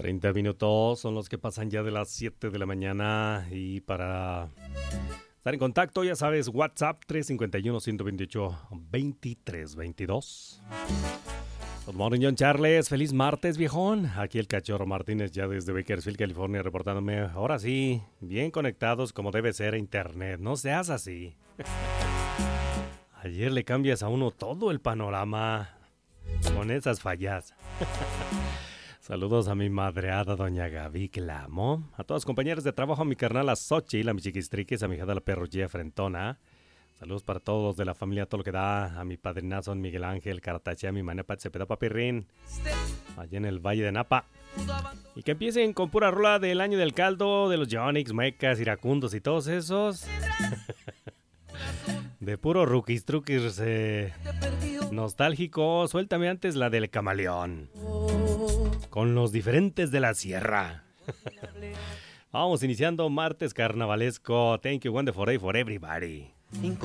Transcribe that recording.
30 minutos son los que pasan ya de las 7 de la mañana y para estar en contacto, ya sabes, WhatsApp 351-128-2322. Good morning, John Charles. Feliz martes, viejón. Aquí el Cachorro Martínez ya desde Bakersfield, California, reportándome. Ahora sí, bien conectados como debe ser a internet. No seas así. Ayer le cambias a uno todo el panorama con esas fallas. Saludos a mi madreada doña Gaby, que la amo. A todos los compañeros de trabajo, a mi carnal, a Xochitl, a mi chiquistriques, a mi hija de la perruchilla frentona. Saludos para todos de la familia, todo lo que da. A mi padrinazo, Miguel Ángel Caratache, a mi manepa Cepeda Papirrín, allá en el Valle de Napa. Y que empiecen con pura rola del año del caldo, de los Yonix, Mecas, Iracundos y todos esos. De puro rookies, truquis nostálgico. Suéltame antes la del camaleón, con los diferentes de la sierra. Vamos iniciando martes carnavalesco. Thank you, one for everybody.